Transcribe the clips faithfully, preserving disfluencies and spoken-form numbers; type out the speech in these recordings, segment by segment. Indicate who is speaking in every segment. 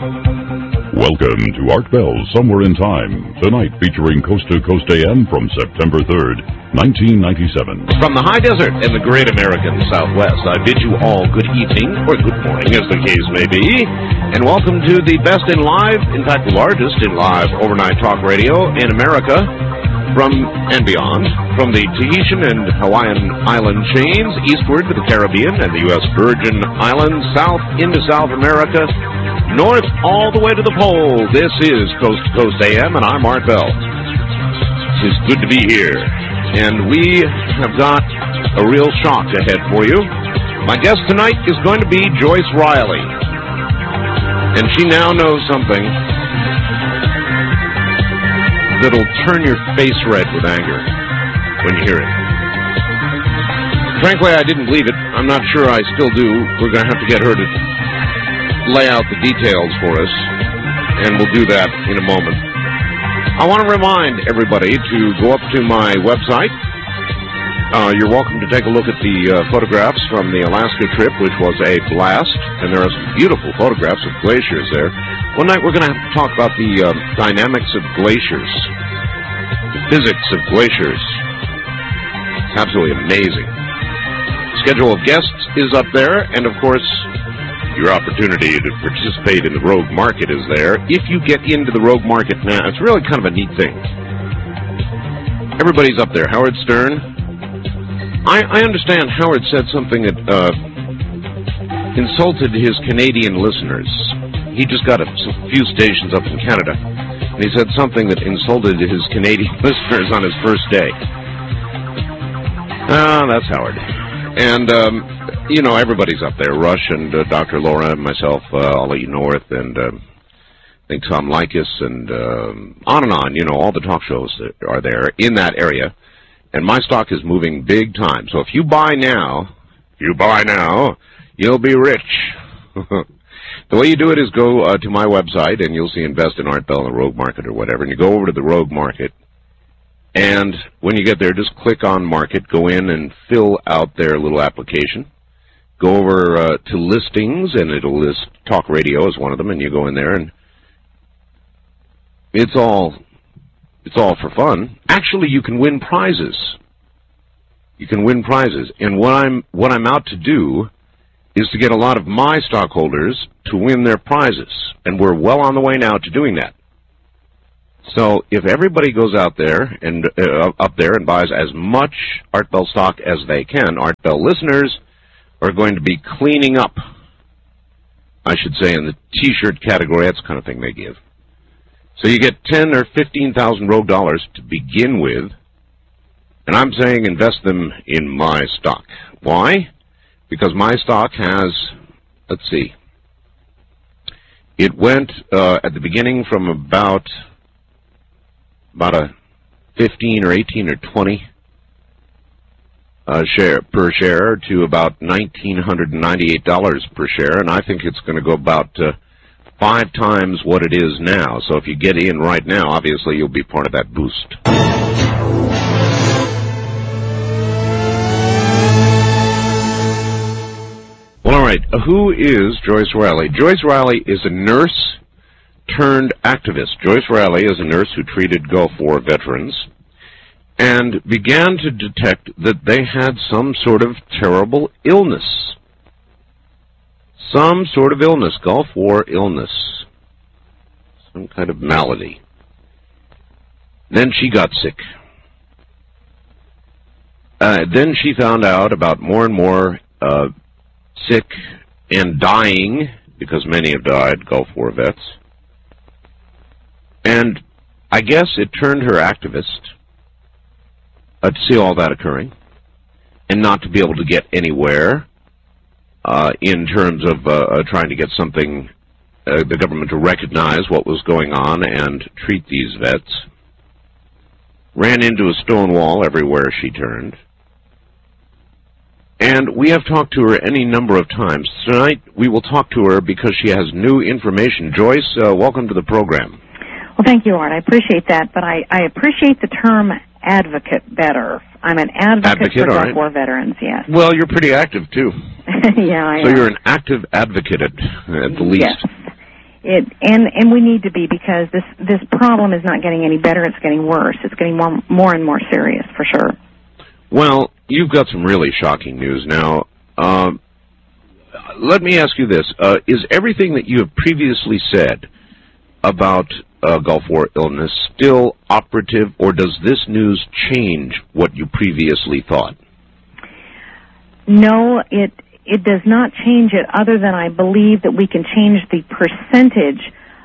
Speaker 1: Welcome to Art Bell Somewhere in Time, tonight featuring Coast to Coast A M from September third, nineteen ninety-seven.
Speaker 2: From the high desert in the great American Southwest, I bid you all good evening, or good morning, as the case may be, and welcome to the best in live, in fact, the largest in live overnight talk radio in America, from and beyond, from the Tahitian and Hawaiian island chains, eastward to the Caribbean and the U S Virgin Islands, south into South America, north all the way to the pole. This is Coast to Coast A M, and I'm Art Bell. It's good to be here, and we have got a real shock ahead for you. My guest tonight is going to be Joyce Riley, and she now knows something that'll turn your face red with anger when you hear it. Frankly, I didn't believe it. I'm not sure I still do. We're going to have to get her to lay out the details for us, and we'll do that in a moment. I want to remind everybody to go up to my website. Uh, you're welcome to take a look at the uh, photographs from the Alaska trip, which was a blast, and there are some beautiful photographs of glaciers there. One night we're going to have to talk about the uh, dynamics of glaciers, the physics of glaciers. It's absolutely amazing. Schedule of guests is up there, and of course, your opportunity to participate in the Rogue Market is there. If you get into the Rogue Market now, it's really kind of a neat thing. Everybody's up there. Howard Stern. I, I understand Howard said something that uh, insulted his Canadian listeners. He just got a few stations up in Canada, and he said something that insulted his Canadian listeners on his first day. Ah, that's Howard. And, um, you know, everybody's up there. Rush and uh, Doctor Laura and myself, uh, Ollie North, and uh, I think Tom Likas, and um, on and on. You know, all the talk shows that are there in that area. And my stock is moving big time. So if you buy now, if you buy now, you'll be rich. The way you do it is go uh, to my website, and you'll see Invest in Art Bell in the Rogue Market or whatever, and you go over to the Rogue Market, and when you get there, just click on Market, go in and fill out their little application. Go over uh, to Listings, and it'll list Talk Radio as one of them, and you go in there, and it's all it's all for fun. Actually, you can win prizes. You can win prizes, and what I'm what I'm out to do is to get a lot of my stockholders to win their prizes, and we're well on the way now to doing that. So if everybody goes out there and uh, up there and buys as much Art Bell stock as they can, Art Bell listeners are going to be cleaning up, I should say, in the T-shirt category. That's the kind of thing they give. So you get ten or fifteen thousand Rogue dollars to begin with, and I'm saying invest them in my stock. Why? Because my stock has, let's see, it went uh, at the beginning from about about a fifteen or eighteen or twenty uh, share per share to about nineteen ninety-eight dollars per share, and I think it's going to go about uh, five times what it is now. So if you get in right now, obviously you'll be part of that boost. Well, all right, who is Joyce Riley? Joyce Riley is a nurse turned activist. Joyce Riley is a nurse who treated Gulf War veterans and began to detect that they had some sort of terrible illness. Some sort of illness, Gulf War illness, some kind of malady. Then she got sick. Uh, then she found out about more and more uh, sick and dying, because many have died, Gulf War vets. And I guess it turned her activist uh, to see all that occurring and not to be able to get anywhere uh, in terms of uh, uh, trying to get something, uh, the government to recognize what was going on and treat these vets. Ran into a stone wall everywhere she turned. And we have talked to her any number of times. Tonight we will talk to her because she has new information. Joyce, uh, welcome to the program.
Speaker 3: Well, thank you, Art. I appreciate that, but I, I appreciate the term advocate better. I'm an advocate,
Speaker 2: advocate
Speaker 3: for Gulf
Speaker 2: right.
Speaker 3: War veterans, yes.
Speaker 2: Well, you're pretty active, too.
Speaker 3: Yeah, I
Speaker 2: So
Speaker 3: am.
Speaker 2: you're an active advocate at, at the least.
Speaker 3: Yes. It, and, and we need to be, because this, this problem is not getting any better, it's getting worse. It's getting more, more and more serious, for sure.
Speaker 2: Well, you've got some really shocking news now. Uh, let me ask you this. Uh, is everything that you have previously said about uh, Gulf War illness still operative, or does this news change what you previously thought?
Speaker 3: No, it it does not change it, other than I believe that we can change the percentage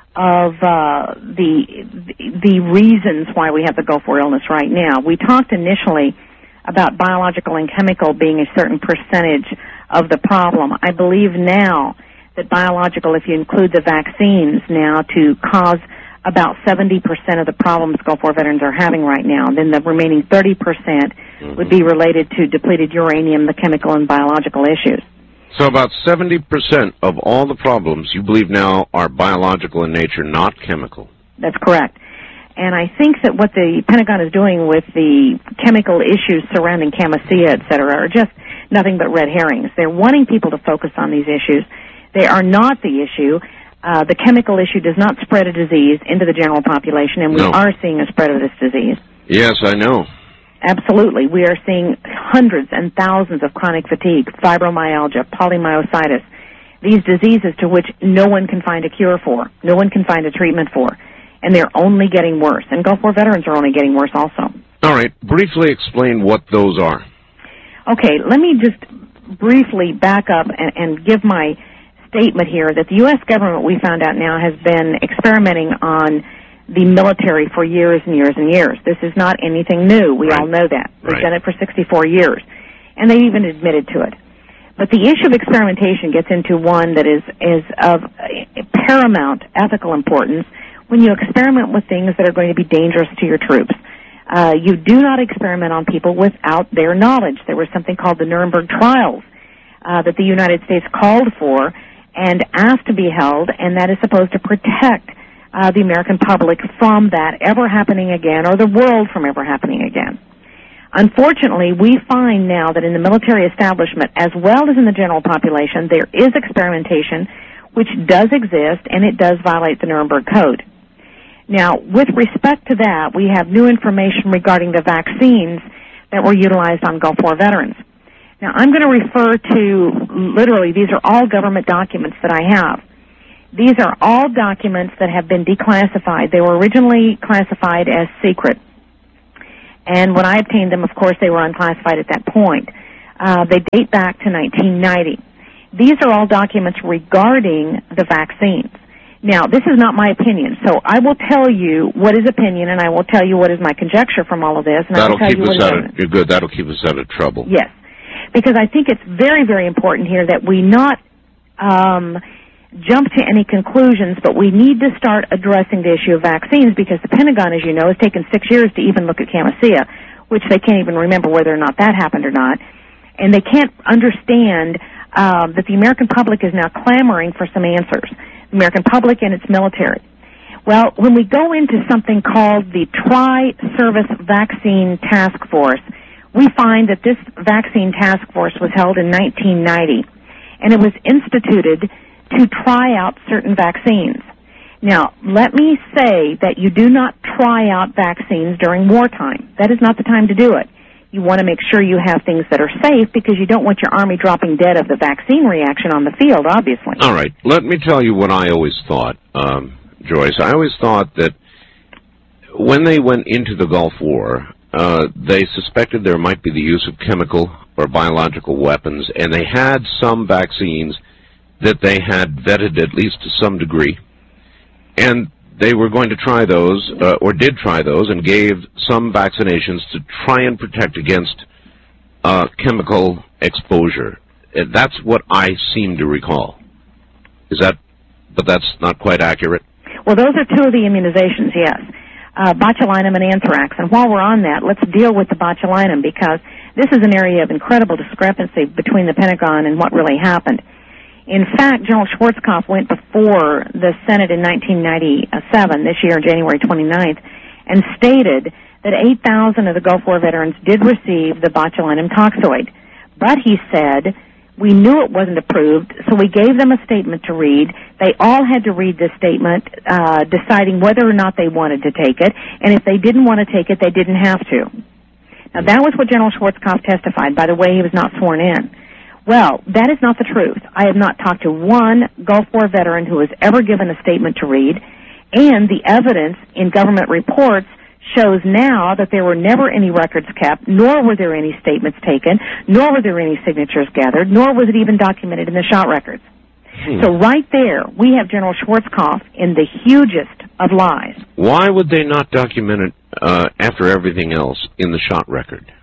Speaker 3: of uh, the the reasons why we have the Gulf War illness right now. We talked initially about biological and chemical being a certain percentage of the problem. I believe now that biological, if you include the vaccines now, to cause about seventy percent of the problems Gulf War veterans are having right now. Then the remaining thirty percent mm-hmm. would be related to depleted uranium, the chemical and biological issues.
Speaker 2: So about seventy percent of all the problems you believe now are biological in nature, not chemical.
Speaker 3: That's correct. And I think that what the Pentagon is doing with the chemical issues surrounding Camisea, et cetera, are just nothing but red herrings. They're wanting people to focus on these issues. They are not the issue. Uh, the chemical issue does not spread a disease into the general population, and we
Speaker 2: no.
Speaker 3: are seeing a spread of this disease.
Speaker 2: Yes, I know.
Speaker 3: Absolutely. We are seeing hundreds and thousands of chronic fatigue, fibromyalgia, polymyositis, these diseases to which no one can find a cure for, no one can find a treatment for, and they're only getting worse. And Gulf War veterans are only getting worse also.
Speaker 2: All right. Briefly explain what those are.
Speaker 3: Okay, let me just briefly back up and, and give my statement here that the U S government, we found out now, has been experimenting on the military for years and years and years. This is not anything new. We
Speaker 2: right.
Speaker 3: all know that. They've
Speaker 2: right.
Speaker 3: done it for sixty-four years, and they even admitted to it. But the issue of experimentation gets into one that is, is of paramount ethical importance when you experiment with things that are going to be dangerous to your troops. Uh, you do not experiment on people without their knowledge. There was something called the Nuremberg trials uh, that the United States called for and asked to be held, and that is supposed to protect uh, the American public from that ever happening again, or the world from ever happening again. Unfortunately, we find now that in the military establishment, as well as in the general population, there is experimentation which does exist, and it does violate the Nuremberg Code. Now, with respect to that, we have new information regarding the vaccines that were utilized on Gulf War veterans. Now, I'm going to refer to, literally, these are all government documents that I have. These are all documents that have been declassified. They were originally classified as secret. And when I obtained them, of course, they were unclassified at that point. Uh, they date back to nineteen ninety. These are all documents regarding the vaccines. Now, this is not my opinion, so I will tell you what is opinion, and I will tell you what is my conjecture from all of this. And
Speaker 2: That'll
Speaker 3: I will tell
Speaker 2: keep
Speaker 3: you
Speaker 2: us
Speaker 3: what
Speaker 2: out
Speaker 3: is
Speaker 2: of, you're good. That'll keep us out of trouble.
Speaker 3: Yes, because I think it's very, very important here that we not um, jump to any conclusions, but we need to start addressing the issue of vaccines, because the Pentagon, as you know, has taken six years to even look at Camisea, which they can't even remember whether or not that happened or not, and they can't understand um, that the American public is now clamoring for some answers. American public and its military. Well, when we go into something called the Tri-Service Vaccine Task Force, we find that this vaccine task force was held in nineteen ninety, and it was instituted to try out certain vaccines. Now, let me say that you do not try out vaccines during wartime. That is not the time to do it. You want to make sure you have things that are safe, because you don't want your Army dropping dead of the vaccine reaction on the field, obviously.
Speaker 2: All right. Let me tell you what I always thought, um, Joyce. I always thought that when they went into the Gulf War, uh, they suspected there might be the use of chemical or biological weapons, and they had some vaccines that they had vetted at least to some degree, and they were going to try those, uh, or did try those, and gave some vaccinations to try and protect against uh, chemical exposure. And that's what I seem to recall. Is that, but that's not quite accurate?
Speaker 3: Well, those are two of the immunizations, yes. Uh, botulinum and anthrax. And while we're on that, let's deal with the botulinum, because this is an area of incredible discrepancy between the Pentagon and what really happened. In fact, General Schwarzkopf went before the Senate in nineteen ninety-seven, this year, January twenty-ninth, and stated that eight thousand of the Gulf War veterans did receive the botulinum toxoid. But he said, We knew it wasn't approved, so we gave them a statement to read. They all had to read this statement, uh, deciding whether or not they wanted to take it, and if they didn't want to take it, they didn't have to. Now, that was what General Schwarzkopf testified. By the way, he was not sworn in. Well, that is not the truth. I have not talked to one Gulf War veteran who has ever given a statement to read, and the evidence in government reports shows now that there were never any records kept, nor were there any statements taken, nor were there any signatures gathered, nor was it even documented in the shot records. Hmm. So right there, we have General Schwarzkopf in the hugest of lies.
Speaker 2: Why would they not document it uh, after everything else in the shot record?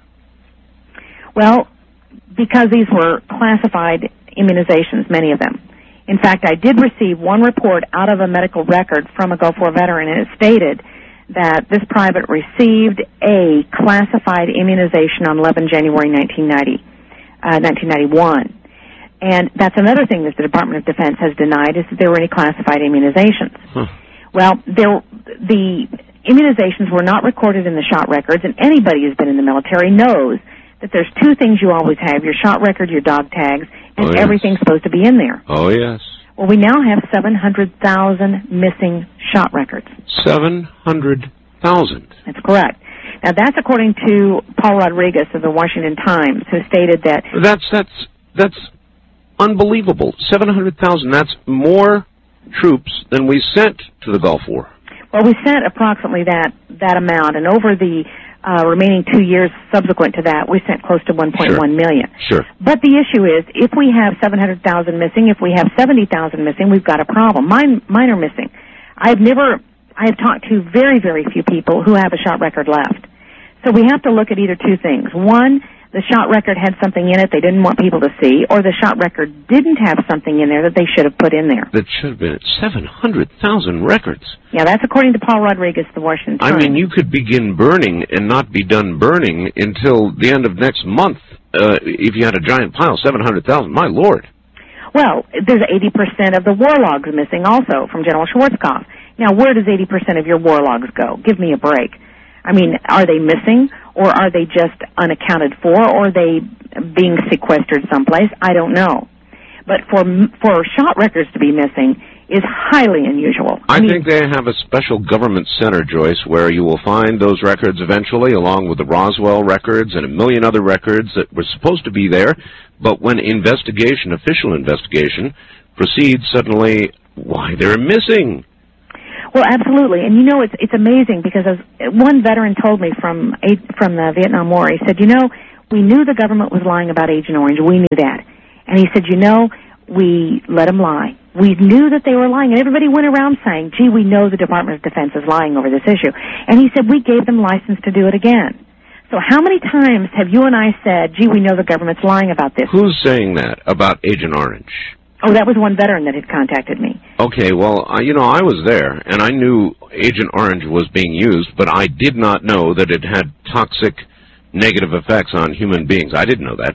Speaker 3: Well, because these were classified immunizations, many of them. In fact, I did receive one report out of a medical record from a Gulf War veteran, and it stated that this private received a classified immunization on eleven January nineteen ninety, uh, nineteen ninety-one. And that's another thing that the Department of Defense has denied, is that there were any classified immunizations. Huh. Well, there, the immunizations were not recorded in the shot records, and anybody who's been in the military knows that there's two things you always have, your shot record, your dog tags, and oh, yes. everything's supposed to be in there.
Speaker 2: Oh, yes.
Speaker 3: Well, we now have seven hundred thousand missing shot records.
Speaker 2: seven hundred thousand?
Speaker 3: That's correct. Now, that's according to Paul Rodriguez of the Washington Times, who stated that...
Speaker 2: That's, that's, that's unbelievable. seven hundred thousand, that's more troops than we sent to the Gulf War.
Speaker 3: Well, we sent approximately that, that amount, and over the uh, remaining two years subsequent to that, we sent close to one point one
Speaker 2: sure.
Speaker 3: million.
Speaker 2: Sure.
Speaker 3: But the issue is, if we have seven hundred thousand missing, if we have seventy thousand missing, we've got a problem. Mine, mine are missing. I've never, I have talked to very, very few people who have a shot record left. So we have to look at either two things. One, the shot record had something in it they didn't want people to see, or the shot record didn't have something in there that they should have put in there.
Speaker 2: That should have been seven hundred thousand records.
Speaker 3: Yeah, that's according to Paul Rodriguez, the Washington Times.
Speaker 2: I mean, you could begin burning and not be done burning until the end of next month uh, if you had a giant pile, seven hundred thousand. My Lord.
Speaker 3: Well, there's eighty percent of the war logs missing also from General Schwarzkopf. Now, where does eighty percent of your war logs go? Give me a break. I mean, are they missing, or are they just unaccounted for, or are they being sequestered someplace? I don't know. But for for shot records to be missing is highly unusual.
Speaker 2: I, I mean, think they have a special government center, Joyce, where you will find those records eventually, along with the Roswell records and a million other records that were supposed to be there, but when investigation, official investigation, proceeds, suddenly, why, they're missing.
Speaker 3: Well, absolutely, and you know it's it's amazing because as one veteran told me from from the Vietnam War, he said, you know, we knew the government was lying about Agent Orange, we knew that, and he said, you know, we let them lie. We knew that they were lying, and everybody went around saying, gee, we know the Department of Defense is lying over this issue, and he said we gave them license to do it again. So how many times have you and I said, gee, we know the government's lying about this?
Speaker 2: Who's saying that about Agent Orange?
Speaker 3: Oh, that was one veteran that had contacted me.
Speaker 2: Okay, well, uh, you know, I was there, and I knew Agent Orange was being used, but I did not know that it had toxic negative effects on human beings. I didn't know that.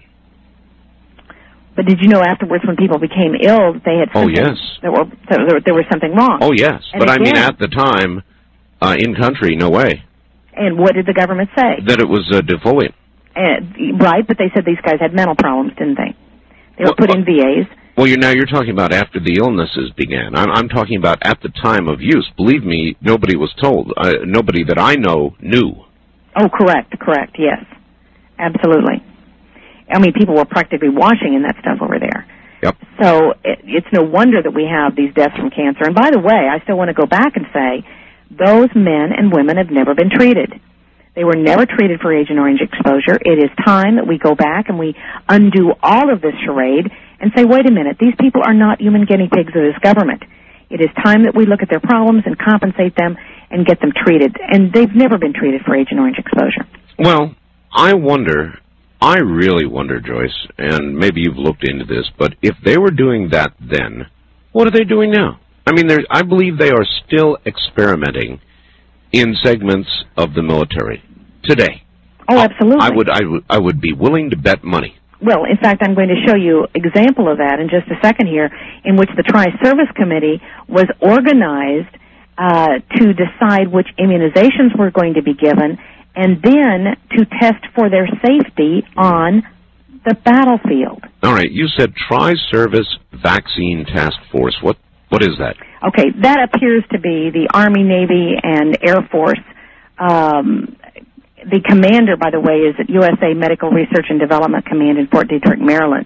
Speaker 3: But did you know afterwards when people became ill, they had
Speaker 2: oh, yes.
Speaker 3: there, were, there, there was something wrong?
Speaker 2: Oh, yes.
Speaker 3: And
Speaker 2: but
Speaker 3: again,
Speaker 2: I mean, at the time, uh, in country, no way.
Speaker 3: And what did the government say?
Speaker 2: That it was uh, defoliant.
Speaker 3: Uh, right, but they said these guys had mental problems, didn't they? They were well, put in V As.
Speaker 2: Well, you're, now you're talking about after the illnesses began. I'm, I'm talking about at the time of use. Believe me, nobody was told. Uh, nobody that I know knew.
Speaker 3: Oh, correct, correct, yes. Absolutely. I mean, people were practically washing in that stuff over there.
Speaker 2: Yep.
Speaker 3: So it, it's no wonder that we have these deaths from cancer. And by the way, I still want to go back and say, those men and women have never been treated. They were never treated for Agent Orange exposure. It is time that we go back and we undo all of this charade and say, wait a minute, these people are not human guinea pigs of this government. It is time that we look at their problems and compensate them and get them treated. And they've never been treated for Agent Orange exposure.
Speaker 2: Well, I wonder, I really wonder, Joyce, and maybe you've looked into this, but if they were doing that then, what are they doing now? I mean, I believe they are still experimenting in segments of the military today.
Speaker 3: Oh, absolutely.
Speaker 2: I would, I would, I would be willing to bet money.
Speaker 3: Well, in fact, I'm going to show you an example of that in just a second here, in which the Tri-Service Committee was organized uh, to decide which immunizations were going to be given, and then to test for their safety on the battlefield.
Speaker 2: All right, you said Tri-Service Vaccine Task Force. What What is that?
Speaker 3: Okay, that appears to be the Army, Navy, and Air Force. Um, the commander, by the way, is at U S A Medical Research and Development Command in Fort Detrick, Maryland.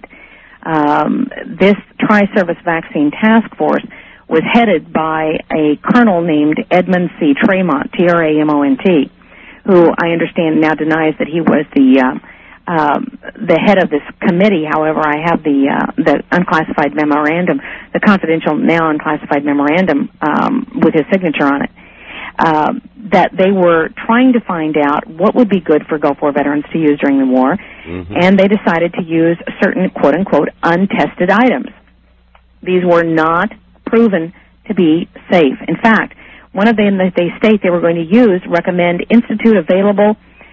Speaker 3: Um, this Tri-Service Vaccine Task Force was headed by a colonel named Edmund C. Tramont, T R A M O N T, who I understand now denies that he was the uh, um, the head of this committee. However, I have the uh, the unclassified memorandum, the confidential now unclassified memorandum um, with his signature on it, uh, that they were trying to find out what would be good for Gulf War veterans to use during the war, mm-hmm. and they decided to use certain quote-unquote untested items. These were not proven to be safe. In fact, one of them that they state they were going to use recommend institute available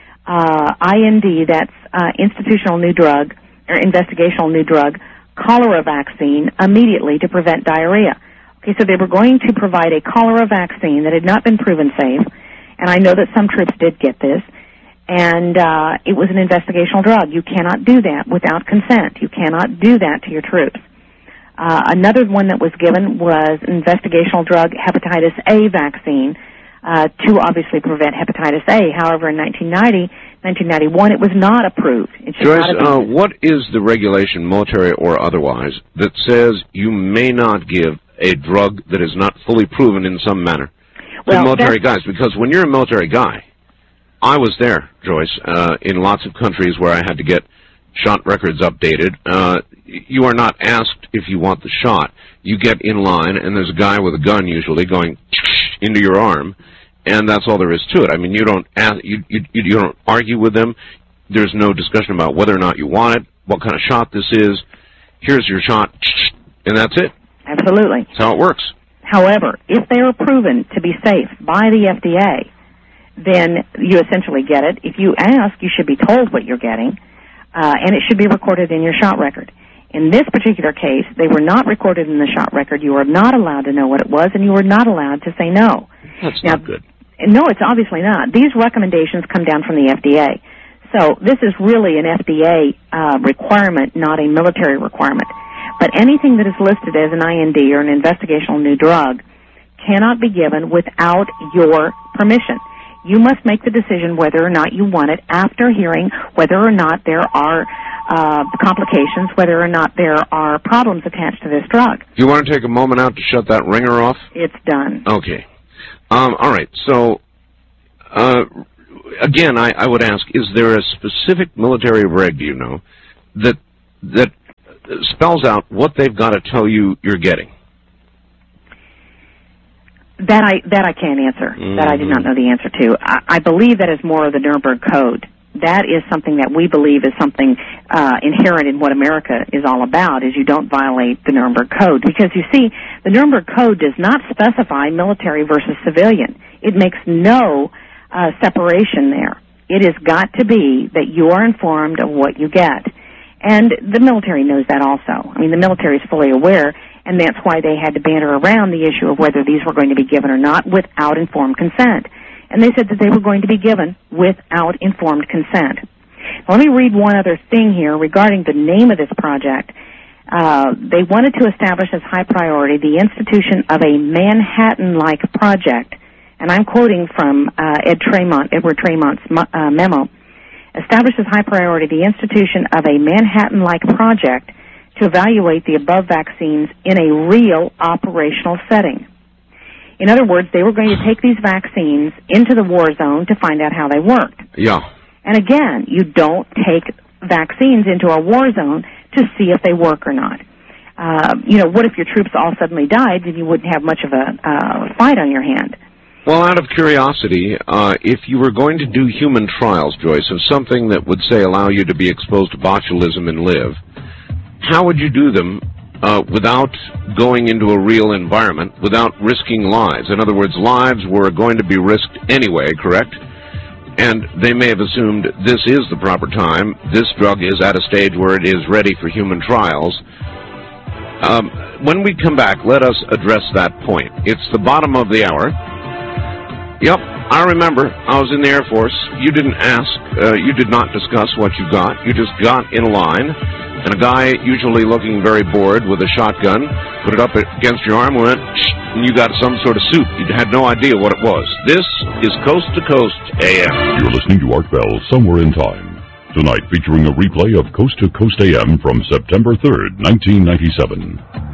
Speaker 3: uh, I N D, that's uh, institutional new drug, or investigational new drug, cholera vaccine immediately to prevent diarrhea. Okay, so they were going to provide a cholera vaccine that had not been proven safe, and I know that some troops did get this, and uh, it was an investigational drug. You cannot do that without consent. You cannot do that to your troops. Uh, another one that was given was an investigational drug, hepatitis A vaccine, uh, to obviously prevent hepatitis A. However, in nineteen ninety, nineteen ninety-one, it was not approved. It should
Speaker 2: Joyce,
Speaker 3: not have been.
Speaker 2: Uh, what is the regulation, military or otherwise, that says you may not give a drug that is not fully proven in some manner to
Speaker 3: well,
Speaker 2: military guys? Because when you're a military guy, I was there, Joyce, uh, in lots of countries where I had to get shot records updated. Uh, you are not asked if you want the shot. You get in line, and there's a guy with a gun usually going into your arm, and that's all there is to it. I mean, you don't ask, you, you, you don't argue with them. There's no discussion about whether or not you want it, what kind of shot this is. Here's your shot, and that's it.
Speaker 3: Absolutely.
Speaker 2: That's how it works.
Speaker 3: However, if they are proven to be safe by the F D A, then you essentially get it. If you ask, you should be told what you're getting, uh, and it should be recorded in your shot record. In this particular case, they were not recorded in the shot record. You were not allowed to know what it was, and you were not allowed to say no.
Speaker 2: That's
Speaker 3: now,
Speaker 2: not good.
Speaker 3: No, it's obviously not. These recommendations come down from the F D A. So this is really an F D A uh, requirement, not a military requirement. But anything that is listed as an I N D or an investigational new drug cannot be given without your permission. You must make the decision whether or not you want it after hearing whether or not there are uh, complications, whether or not there are problems attached to this drug.
Speaker 2: Do you want to take a moment out to shut that ringer off?
Speaker 3: It's done.
Speaker 2: Okay. Um, all right. So, uh, again, I, I would ask, is there a specific military reg, you know, that that spells out what they've got to tell you you're getting?
Speaker 3: That I that I can't answer. Mm-hmm. That I do not know the answer to. I, I believe that is more of the Nuremberg Code. That is something that we believe is something uh, inherent in what America is all about, is you don't violate the Nuremberg Code. Because, you see, the Nuremberg Code does not specify military versus civilian. It makes no uh, separation there. It has got to be that you are informed of what you get. And the military knows that also. I mean, the military is fully aware, and that's why they had to banter around the issue of whether these were going to be given or not without informed consent. And they said that they were going to be given without informed consent. Now, let me read one other thing here regarding the name of this project. Uh, they wanted to establish as high priority the institution of a Manhattan-like project. And I'm quoting from uh, Ed Tramont, Edward Tramont's uh, memo. Establish as high priority the institution of a Manhattan-like project to evaluate the above vaccines in a real operational setting. In other words, they were going to take these vaccines into the war zone to find out how they worked.
Speaker 2: Yeah.
Speaker 3: And again, you don't take vaccines into a war zone to see if they work or not. Uh, you know, what if your troops all suddenly died and you wouldn't have much of a uh, fight on your hand?
Speaker 2: Well, out of curiosity, uh, if you were going to do human trials, Joyce, of something that would, say, allow you to be exposed to botulism and live, how would you do them uh, without going into a real environment, without risking lives? In other words, lives were going to be risked anyway, correct? And they may have assumed this is the proper time, this drug is at a stage where it is ready for human trials. Um, when we come back, let us address that point. It's the bottom of the hour. Yep. I remember I was in the Air Force. You didn't ask. Uh, you did not discuss what you got. You just got in a line, and a guy, usually looking very bored with a shotgun, put it up against your arm and went, shh, and you got some sort of soup. You had no idea what it was. This is Coast to Coast A M.
Speaker 1: You're listening to Art Bell, Somewhere in Time. Tonight featuring a replay of Coast to Coast A M from September third, nineteen ninety-seven.